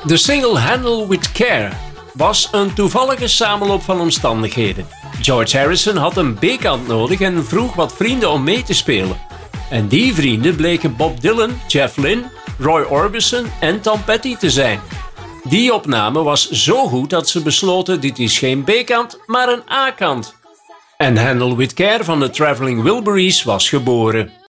De single Handle With Care was een toevallige samenloop van omstandigheden. George Harrison had een B-kant nodig en vroeg wat vrienden om mee te spelen. En die vrienden bleken Bob Dylan, Jeff Lynne, Roy Orbison en Tom Petty te zijn. Die opname was zo goed dat ze besloten dit is geen B-kant, maar een A-kant. En Handle With Care van de Traveling Wilburys was geboren.